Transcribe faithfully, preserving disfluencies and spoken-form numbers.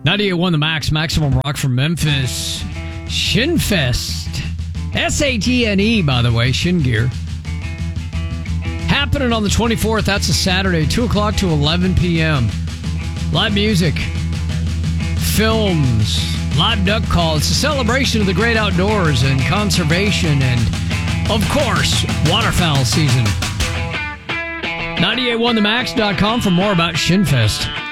ninety-eight point one The Max, Maximum Rock from Memphis. Shinfest. S A T N E, by the way, Shin Gear. Happening on the twenty-fourth. That's a Saturday, two o'clock to eleven p.m. Live music. Films. Live duck call. It's a celebration of the great outdoors and conservation and, of course, waterfowl season. ninety-eight point one the max dot com for more about Shinfest.